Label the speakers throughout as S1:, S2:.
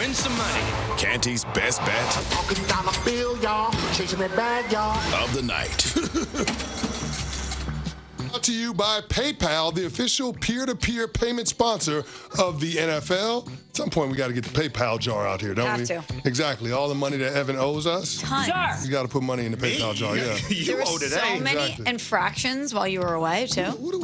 S1: win some money.
S2: Canty's best bet
S3: Walking down the field, y'all. Chasing that bag, y'all.
S2: of the night.
S4: Brought to you by PayPal, the official peer-to-peer payment sponsor of the NFL. At some point, we got to get the PayPal jar out here, don't
S5: Have
S4: we?
S5: to.
S4: Exactly. All the money that Evan owes us,
S5: Tons.
S4: you got to put money in the PayPal jar. Yeah.
S1: You
S5: There
S1: owe
S5: were
S1: today.
S5: so many
S4: Exactly.
S5: infractions while you were away, too.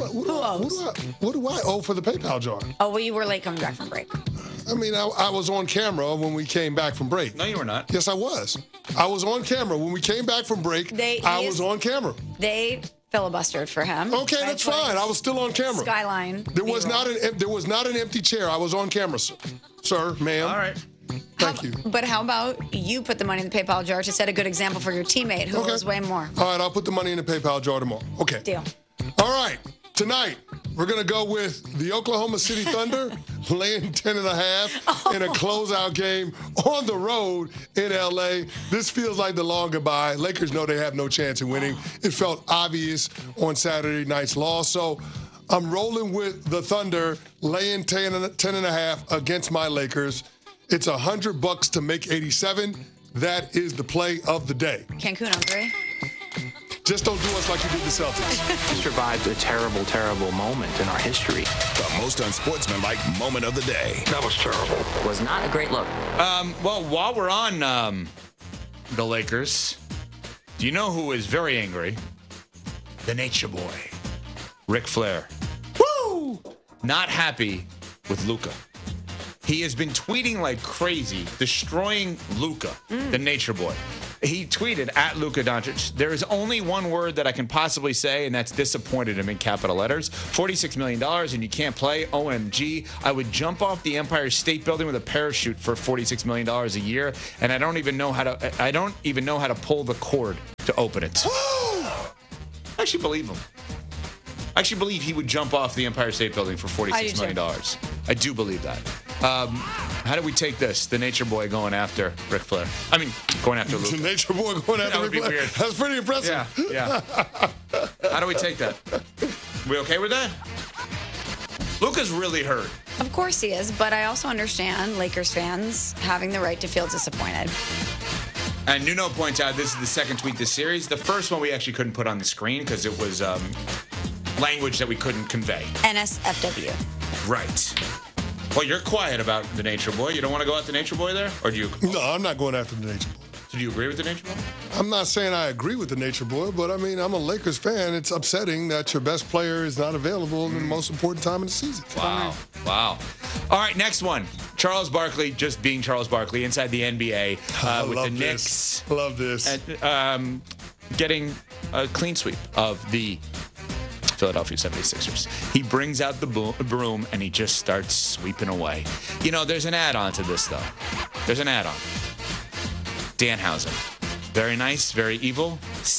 S4: What do I owe for the PayPal jar?
S5: Oh, well, you were late coming back from break.
S4: I mean, I was on camera when we came back from break.
S1: No, you were not.
S4: Yes, I was. I was on camera when we came back from break. I was on camera.
S5: They filibustered for him.
S4: Okay, that's fine. I was still on camera.
S5: Skyline.
S4: There was not an empty chair. I was on camera, sir, ma'am.
S1: All right.
S4: Thank you.
S5: But how about you put the money in the PayPal jar to set a good example for your teammate who owes way more?
S4: All right, I'll put the money in the PayPal jar tomorrow. Okay.
S5: Deal.
S4: All right. Tonight, we're going to go with the Oklahoma City Thunder laying 10.5 in a closeout game on the road in L.A. This feels like the long goodbye. Lakers know they have no chance in winning. It felt obvious on Saturday night's loss. So I'm rolling with the Thunder laying 10.5 against my Lakers. It's $100 to make 87. That is the play of the day.
S5: Cancun on 3.
S4: Just don't do us like you did the Celtics.
S6: Survived a terrible, terrible moment in our history.
S2: The most unsportsmanlike moment of the day.
S6: That was terrible. Was not a great look.
S1: Well, while we're on the Lakers, do you know who is very angry? The Nature Boy, Ric Flair. Woo! Not happy with Luka. He has been tweeting like crazy, destroying Luka, the Nature Boy. He tweeted at Luka Doncic, there is only one word that I can possibly say, and that's disappointed him in capital letters. $46 million and you can't play. OMG. I would jump off the Empire State Building with a parachute for $46 million a year, and I don't even know how to pull the cord to open it. I actually believe him. I actually believe he would jump off the Empire State Building for $46 million. I do believe that. How do we take this? The Nature Boy going after Ric Flair. I mean, going after Luka.
S4: The Nature Boy going after
S1: That would
S4: Ric
S1: be
S4: Flair.
S1: weird.
S4: That's pretty impressive.
S1: Yeah. How do we take that? We okay with that? Luka's really hurt.
S5: Of course he is, but I also understand Lakers fans having the right to feel disappointed.
S1: And Nuno points out this is the second tweet this series. The first one we actually couldn't put on the screen because it was language that we couldn't convey.
S5: NSFW.
S1: Right. Well, you're quiet about the Nature Boy. You don't want to go at the Nature Boy there? Or do you?
S4: No, I'm not going after the Nature Boy.
S1: So do you agree with the Nature Boy?
S4: I'm not saying I agree with the Nature Boy, but I mean, I'm a Lakers fan. It's upsetting that your best player is not available in the most important time of the season.
S1: Wow. All right, next one. Charles Barkley just being Charles Barkley inside the NBA with the Knicks.
S4: Love this.
S1: Getting a clean sweep of the Philadelphia 76ers. He brings out the broom and he just starts sweeping away. You know, there's an add-on to this, though. There's an add-on. Danhausen. Very nice, very evil.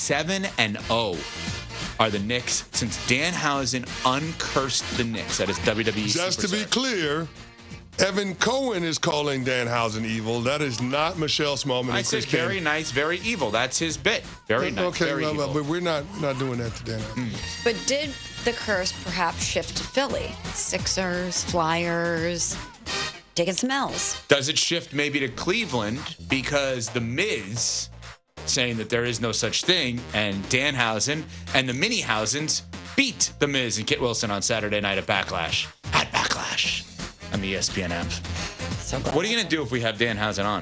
S1: 7-0 are the Knicks since Danhausen uncursed the Knicks. That is WWE
S4: Just to be
S1: superstar.
S4: clear, Evan Cohen is calling Danhausen evil. That is not Michelle Smallman.
S1: I
S4: and
S1: said
S4: Chris Canty.
S1: very nice, very evil. That's his bit. Very nice,
S4: Okay,
S1: very evil.
S4: but we're not doing that to Danhausen.
S5: But did the curse perhaps shift to Philly? Sixers, Flyers, taking some L's.
S1: Does it shift maybe to Cleveland because the Miz saying that there is no such thing, and Danhausen and the Minihausens beat the Miz and Kit Wilson on Saturday night at Backlash. At Backlash on the ESPN app.
S5: So glad.
S1: What are you going to do if we have Danhausen on?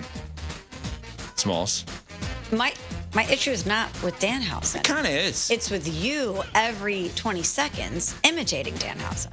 S1: Smalls.
S5: My issue is not with Danhausen.
S1: Kind of is.
S5: It's with you every 20 seconds imitating Danhausen.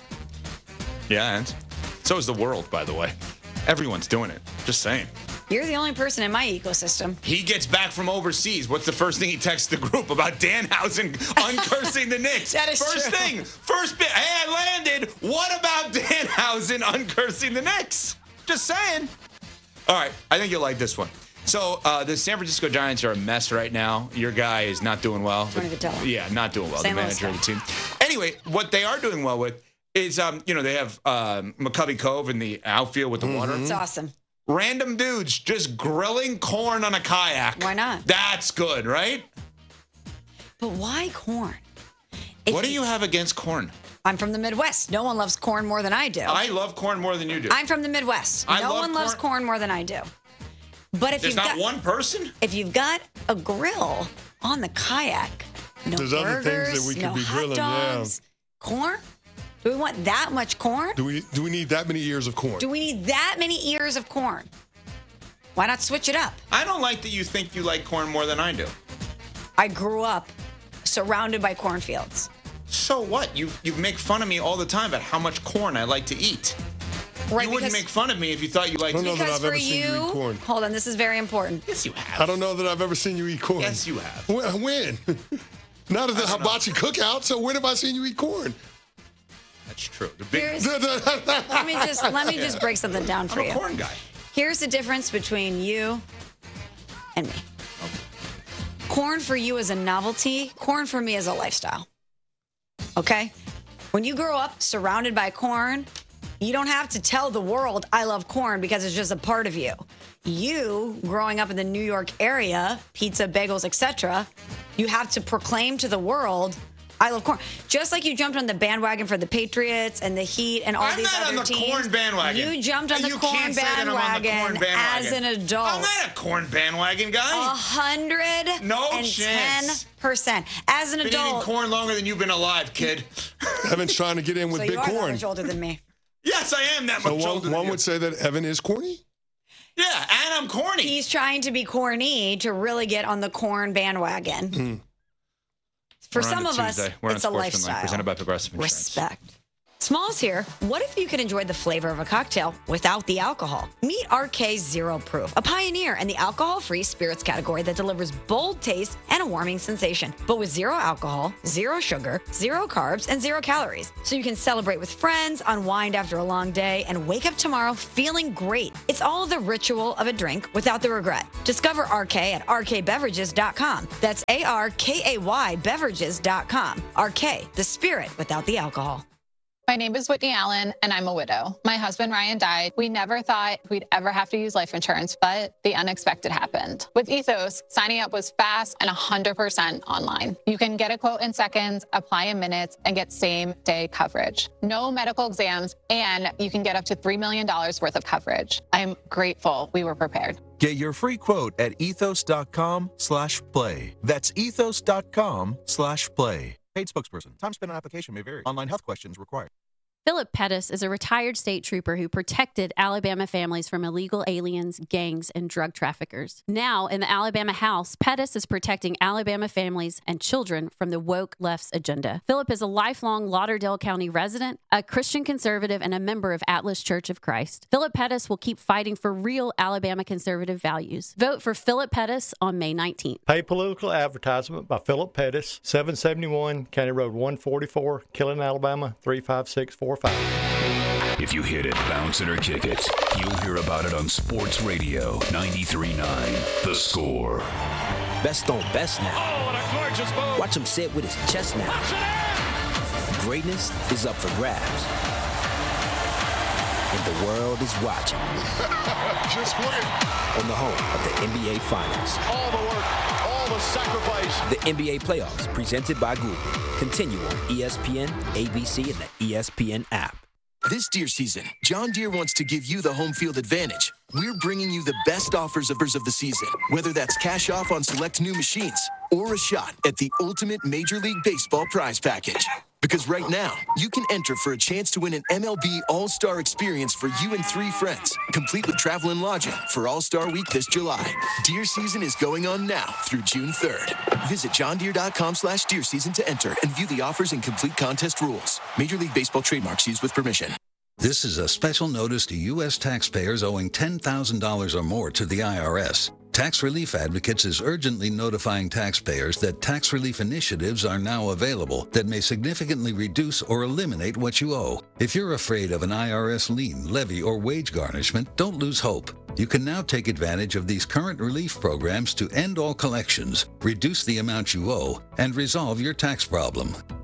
S1: Yeah, and so is the world, by the way. Everyone's doing it. Just saying.
S5: You're the only person in my ecosystem.
S1: He gets back from overseas. What's the first thing he texts the group about Danhausen uncursing the Knicks?
S5: That is
S1: first
S5: true.
S1: thing. First bit. Hey, I landed. What about Danhausen uncursing the Knicks? Just saying. All right. I think you'll like this one. So the San Francisco Giants are a mess right now. Your guy is not doing well.
S5: Tony Vitello.
S1: Yeah, not doing well.
S5: Same
S1: the
S5: old
S1: manager of the team.
S5: stuff.
S1: Anyway, what they are doing well with is, they have McCovey Cove in the outfield with the water.
S5: It's awesome.
S1: Random dudes just grilling corn on a kayak.
S5: Why not?
S1: That's good, right?
S5: But why corn?
S1: What do you have against corn?
S5: I'm from the Midwest. No one loves corn more than I do.
S1: I love corn more than you do.
S5: I'm from the Midwest. No one loves corn more than I do. But if
S1: There's not one person?
S5: If you've got a grill on the kayak, no
S4: There's
S5: burgers,
S4: other things that we could
S5: no
S4: be
S5: hot
S4: grilling,
S5: dogs, corn? Do we want that much corn?
S4: Do we need that many ears of corn?
S5: Do we need that many ears of corn? Why not switch it up?
S1: I don't like that you think you like corn more than I do.
S5: I grew up surrounded by cornfields.
S1: So what? You make fun of me all the time about how much corn I like to eat.
S5: Right,
S1: you wouldn't make fun of me if you thought you liked
S4: I don't know that
S5: because
S4: I've
S5: for
S4: ever seen you eat corn.
S5: Hold on, this is very important.
S1: Yes, you have.
S4: I don't know that I've ever seen you eat corn.
S1: Yes, you have.
S4: When? Not at the hibachi cookout, so when have I seen you eat corn?
S1: That's true. The big,
S5: let me just break something down for
S1: I'm
S5: you.
S1: a corn guy.
S5: Here's the difference between you and me. Corn for you is a novelty. Corn for me is a lifestyle. Okay? When you grow up surrounded by corn, you don't have to tell the world I love corn because it's just a part of you. You, growing up in the New York area, pizza, bagels, etc., you have to proclaim to the world I love corn. Just like you jumped on the bandwagon for the Patriots and the Heat and all these other teams.
S1: I'm not on the corn bandwagon.
S5: You jumped on the corn bandwagon as an adult.
S1: I'm not a corn bandwagon guy.
S5: 110%.
S1: No chance.
S5: As an
S1: Been
S5: adult.
S1: eating corn longer than you've been alive, kid.
S4: Evan's trying to get in with
S5: So
S4: big
S5: you are that
S4: corn.
S5: much older than me.
S1: Yes, I am that much
S4: So
S1: older than
S4: one
S1: you.
S4: would say that Evan is corny?
S1: Yeah, and I'm corny.
S5: He's trying to be corny to really get on the corn bandwagon. For
S1: We're on
S5: some
S1: to
S5: of us,
S1: Tuesday. We're on
S5: it's a
S1: Sportsmanlike,
S5: lifestyle.
S1: presented by Progressive Insurance.
S5: Respect. Smalls here. What if you could enjoy the flavor of a cocktail without the alcohol? Meet RK Zero Proof, a pioneer in the alcohol-free spirits category that delivers bold taste and a warming sensation, but with zero alcohol, zero sugar, zero carbs, and zero calories. So you can celebrate with friends, unwind after a long day, and wake up tomorrow feeling great. It's all the ritual of a drink without the regret. Discover RK at rkbeverages.com. That's ARKAY beverages.com. RK, the spirit without the alcohol.
S7: My name is Whitney Allen, and I'm a widow. My husband, Ryan, died. We never thought we'd ever have to use life insurance, but the unexpected happened. With Ethos, signing up was fast and 100% online. You can get a quote in seconds, apply in minutes, and get same-day coverage. No medical exams, and you can get up to $3 million worth of coverage. I'm grateful we were prepared.
S8: Get your free quote at ethos.com/play. That's ethos.com/play. Paid spokesperson. Time spent on application may vary. Online health questions required.
S9: Philip Pettis is a retired state trooper who protected Alabama families from illegal aliens, gangs, and drug traffickers. Now, in the Alabama House, Pettis is protecting Alabama families and children from the woke left's agenda. Philip is a lifelong Lauderdale County resident, a Christian conservative, and a member of Atlas Church of Christ. Philip Pettis will keep fighting for real Alabama conservative values. Vote for Philip Pettis on May 19th.
S10: Paid political advertisement by Philip Pettis, 771 County Road 144, Killen, Alabama 35645.
S2: If you hit it, bounce it, or kick it, you'll hear about it on Sports Radio 93.9 The Score.
S11: Best on best now. Oh, what a gorgeous move. Watch him sit with his chest now. Greatness is up for grabs. And the world is watching.
S3: Just win.
S11: On the home of the NBA Finals.
S3: All the work, all the sacrifice.
S11: The NBA Playoffs, presented by Google. Continue on ESPN, ABC, and the ESPN app.
S12: This deer season, John Deere wants to give you the home field advantage. We're bringing you the best offers of the season, whether that's cash off on select new machines or a shot at the ultimate Major League Baseball prize package. Because right now, you can enter for a chance to win an MLB All-Star experience for you and 3 friends, complete with travel and lodging for All-Star Week this July. Deer season is going on now through June 3rd. Visit johndeere.com/deer season to enter and view the offers and complete contest rules. Major League Baseball trademarks used with permission.
S13: This is a special notice to U.S. taxpayers owing $10,000 or more to the IRS. Tax Relief Advocates is urgently notifying taxpayers that tax relief initiatives are now available that may significantly reduce or eliminate what you owe. If you're afraid of an IRS lien, levy, or wage garnishment, don't lose hope. You can now take advantage of these current relief programs to end all collections, reduce the amount you owe, and resolve your tax problem.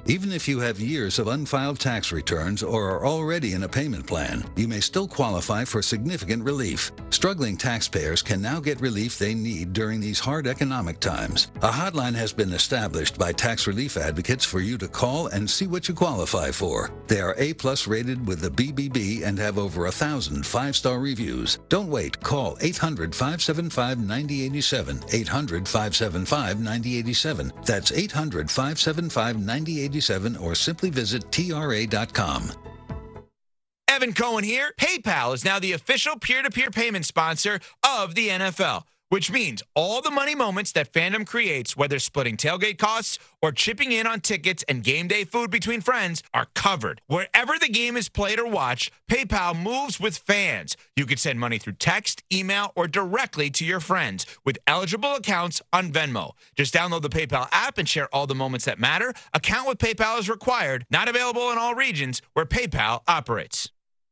S13: Even if you have years of unfiled tax returns or are already in a payment plan, you may still qualify for significant relief. Struggling taxpayers can now get relief they need during these hard economic times. A hotline has been established by tax relief advocates for you to call and see what you qualify for. They are A+ rated with the BBB and have over 1,000 5-star reviews. Don't wait. Call 800-575-9087. 800-575-9087. That's 800-575-9087 or simply visit TRA.com.
S1: Evan Cohen here. PayPal is now the official peer-to-peer payment sponsor of the NFL, which means all the money moments that fandom creates, whether splitting tailgate costs or chipping in on tickets and game day food between friends, are covered. Wherever the game is played or watched, PayPal moves with fans. You can send money through text, email, or directly to your friends with eligible accounts on Venmo. Just download the PayPal app and share all the moments that matter. Account with PayPal is required. Not available in all regions where PayPal operates.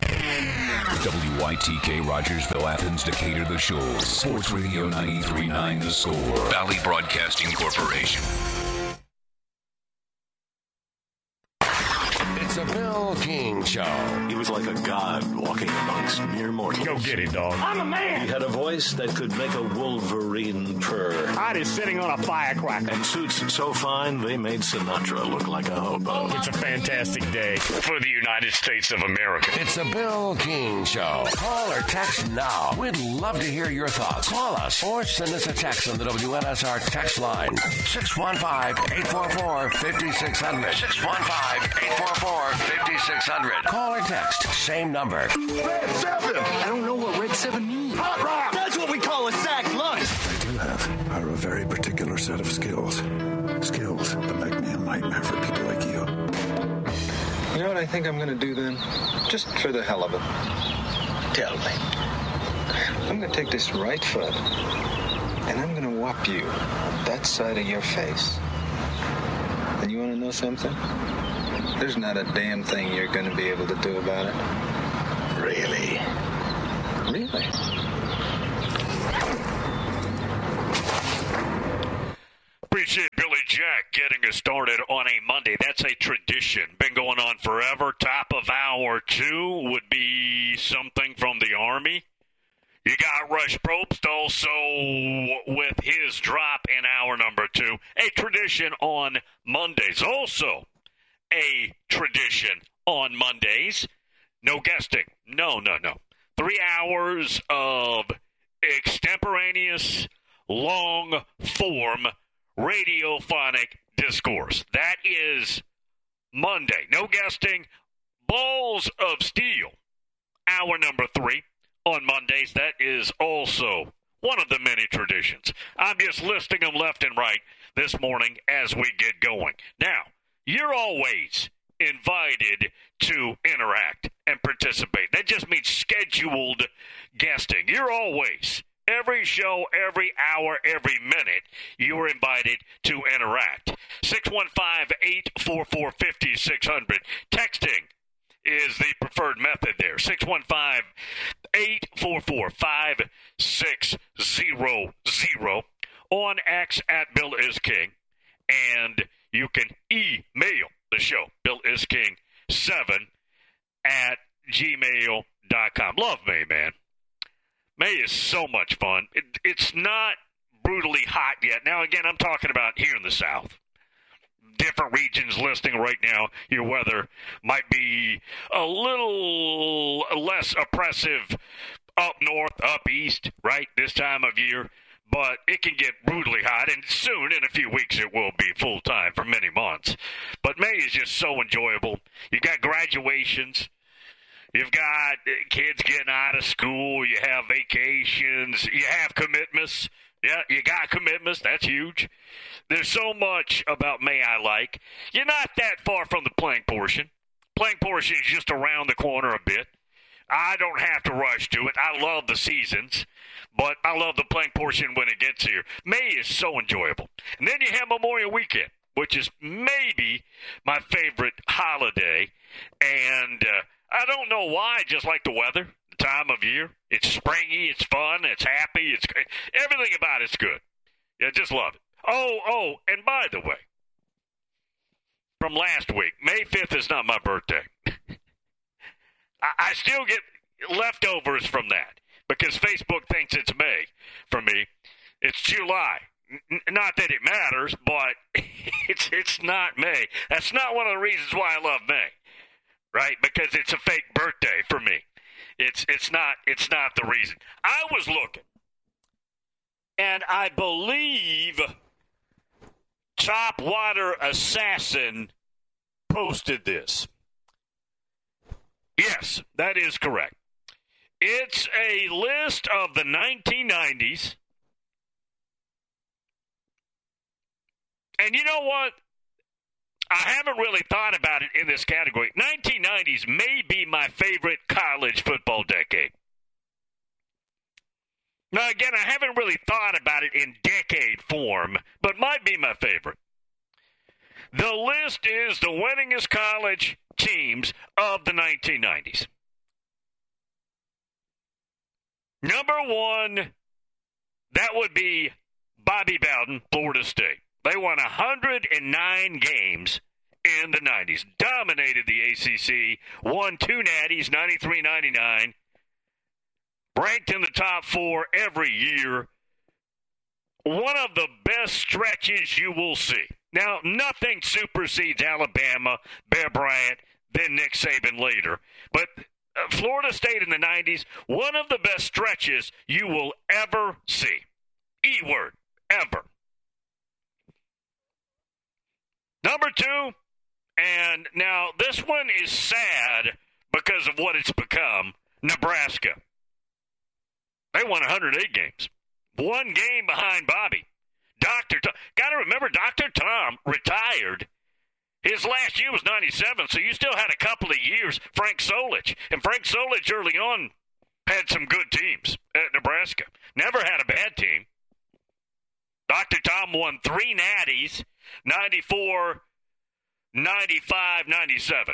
S2: WYTK Rogersville, Athens, Decatur, The Shoals. Sports Radio 93.9 The Score. Valley Broadcasting Corporation.
S14: It's a Bill King Show.
S15: He was like a god walking amongst mere mortals.
S14: Go get it, dog.
S15: I'm a man. He had a voice that could make a wolverine purr.
S14: Hot is sitting on a firecracker.
S15: And suits so fine, they made Sinatra look like a hobo.
S14: It's a fantastic day for the United States of America. It's a Bill King Show. Call or text now. We'd love to hear your thoughts. Call us or send us a text on the WNSR text line. 615-844-5600. 615-844-5600. Call or text. Same number.
S3: Red 7!
S15: I don't know what Red 7 means.
S3: Hot rock!
S15: That's what we call a sack lunch.
S16: I do have a very particular set of skills. Skills that make me a nightmare for people like you.
S17: You know what I think I'm going to do then? Just for the hell of it.
S15: Tell me.
S17: I'm going to take this right foot, and I'm going to whop you on that side of your face. And you want to know something? There's not a damn thing you're going to be able to do about it.
S15: Really?
S17: Really?
S18: Appreciate Billy Jack getting us started on a Monday. That's a tradition. Been going on forever. Top of hour 2 would be something from the Army. You got Rush Probst also with his drop in hour number 2. A tradition on Mondays. Also a tradition on Mondays. No guesting. No. 3 hours of extemporaneous, long-form radiophonic discourse. That is Monday. No guesting. Balls of Steel. Hour number 3 on Mondays. That is also one of the many traditions. I'm just listing them left and right this morning as we get going. Now, you're always invited to interact and participate. That just means scheduled guesting. You're always, every show, every hour, every minute, you are invited to interact. 615-844-5600. Texting is the preferred method there. 615-844-5600. On X at Bill is King. And you can email the show, BillIsKing7@gmail.com. Love May, man. May is so much fun. It's not brutally hot yet. Now, again, I'm talking about here in the South. Different regions listing right now, your weather might be a little less oppressive up north, up east, right, this time of year. But it can get brutally hot, and soon, in a few weeks, it will be full-time for many months. But May is just so enjoyable. You got graduations. You've got kids getting out of school. You have vacations. You have commitments. Yeah, you got commitments. That's huge. There's so much about May I like. You're not that far from the playing portion. Playing portion is just around the corner a bit. I don't have to rush to it. I love the seasons, but I love the playing portion when it gets here. May is so enjoyable. And then you have Memorial Weekend, which is maybe my favorite holiday. And I don't know why, I just like the weather, the time of year. It's springy, it's fun, it's happy, it's everything about it's good. Yeah, just love it. Oh, and by the way, from last week. May 5th is not my birthday. I still get leftovers from that because Facebook thinks it's May for me. It's July. Not that it matters, but it's not May. That's not one of the reasons why I love May, right? Because it's a fake birthday for me. It's not the reason. I was looking, and I believe Topwater Assassin posted this. Yes, that is correct. It's a list of the 1990s. And you know what? I haven't really thought about it in this category. 1990s may be my favorite college football decade. Now, again, I haven't really thought about it in decade form, but might be my favorite. The list is the winningest college teams of the 1990s. Number one, that would be Bobby Bowden, Florida State. They won 109 games in the 90s, dominated the ACC, won 2 natties, 93-99, ranked in the top 4 every year. One of the best stretches you will see. Now, nothing supersedes Alabama, Bear Bryant, then Nick Saban later. But Florida State in the 90s, one of the best stretches you will ever see. E-word, ever. Number 2, and now this one is sad because of what it's become, Nebraska. They won 108 games. 1 game behind Bobby. Dr. Tom, got to remember, Dr. Tom retired. His last year was 97, so you still had a couple of years, Frank Solich. And Frank Solich early on had some good teams at Nebraska. Never had a bad team. Dr. Tom won 3 natties, 94, 95, 97.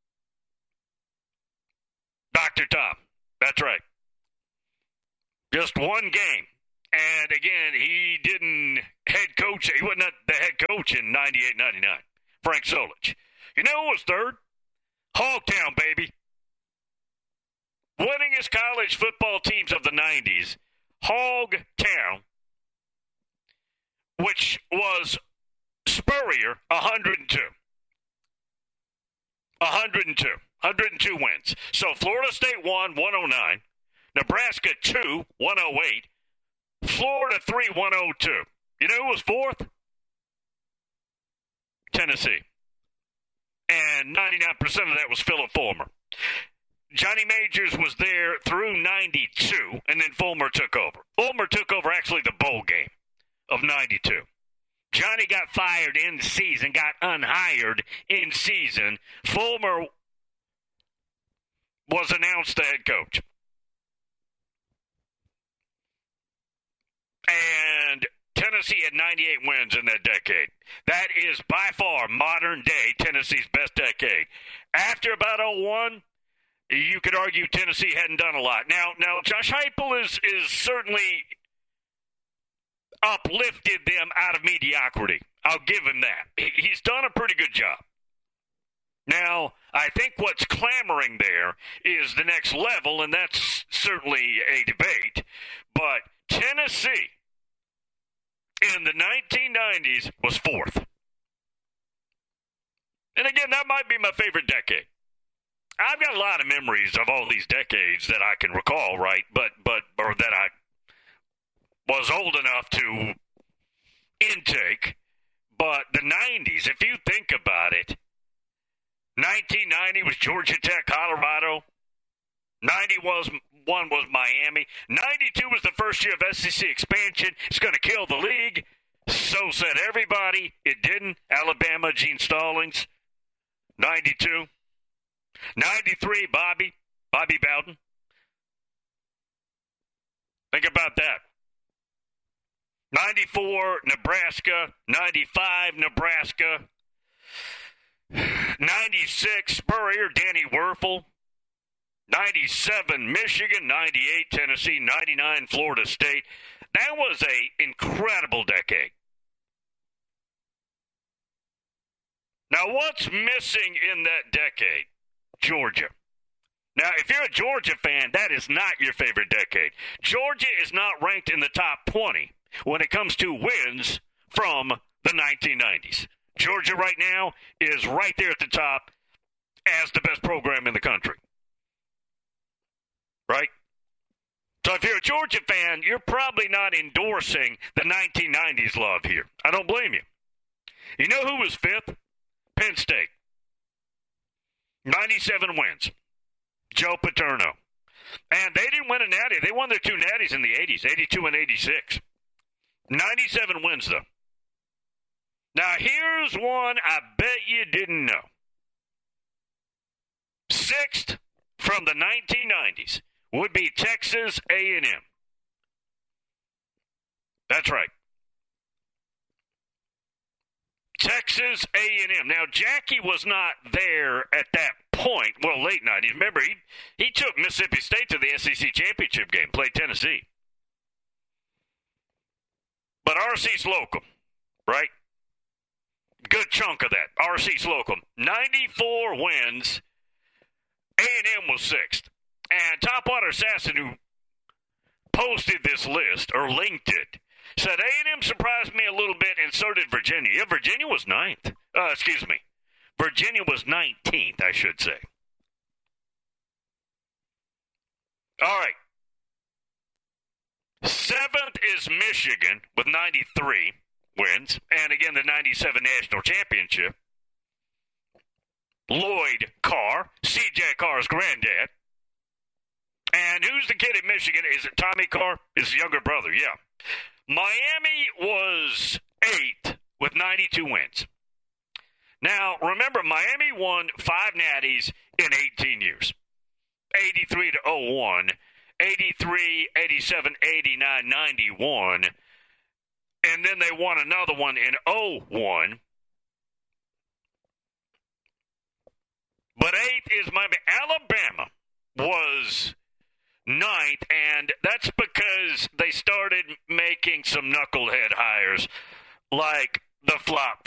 S18: Dr. Tom, that's right. Just 1 game. And again, he didn't head coach. He wasn't the head coach in 98, 99. Frank Solich. You know who was 3rd? Hogtown, baby. Winningest college football teams of the 90s. Hogtown, which was Spurrier, 102. 102 wins. So Florida State won, 109. Nebraska 2, 108. Florida 3, 102. You know who was 4th? Tennessee. And 99% of that was Philip Fulmer. Johnny Majors was there through 92, and then Fulmer took over. Fulmer took over actually the bowl game of 92. Johnny got fired in season, got unhired in season. Fulmer was announced the head coach. And Tennessee had 98 wins in that decade. That is by far modern day Tennessee's best decade. After about 01, you could argue Tennessee hadn't done a lot. Now Josh Heupel is certainly uplifted them out of mediocrity. I'll give him that. He's done a pretty good job. Now, I think what's clamoring there is the next level, and that's certainly a debate. But Tennessee in the 1990s was 4th. And again, that might be my favorite decade. I've got a lot of memories of all these decades that I can recall, right? But or that I was old enough to intake. But the 90s, if you think about it, 1990 was Georgia Tech, Colorado. 91 was Miami. 92 was the first year of SEC expansion. It's going to kill the league. So said everybody. It didn't. Alabama, Gene Stallings. 92. 93, Bobby Bowden. Think about that. 94, Nebraska. 95, Nebraska. 96, Spurrier, Danny Werfel. 97, Michigan. 98, Tennessee. 99, Florida State. That was an incredible decade. Now, what's missing in that decade? Georgia. Now, if you're a Georgia fan, that is not your favorite decade. Georgia is not ranked in the top 20 when it comes to wins from the 1990s. Georgia right now is right there at the top as the best program in the country. Right? So if you're a Georgia fan, you're probably not endorsing the 1990s love here. I don't blame you. You know who was fifth? Penn State. 97 wins. Joe Paterno. And they didn't win a natty. They won their two natties in the 80s, 82 and 86. 97 wins, though. Now, here's one I bet you didn't know. Sixth from the 1990s would be Texas A&M. That's right. Texas A&M. Now, Jackie was not there at that point. Well, late 90s. Remember, he took Mississippi State to the SEC championship game, played Tennessee. But R.C. Slocum, right? Good chunk of that. R.C. Slocum. 94 wins. A&M was sixth. And Topwater Assassin, who posted this list, or linked it, said A&M surprised me a little bit, and so did Virginia. Yeah, Virginia was ninth. Virginia was 19th, I should say. All right. Seventh is Michigan with 93 wins, and again, the 97 national championship. Lloyd Carr, C.J. Carr's granddad. And who's the kid at Michigan? Is it Tommy Carr? His younger brother, yeah. Miami was eighth with 92 wins. Now, remember, Miami won 5 natties in 18 years. 83 to 01, 83, 87, 89, 91. And then they won another one in 01. But eighth is Miami. Alabama was ninth, and that's because they started making some knucklehead hires like the Flop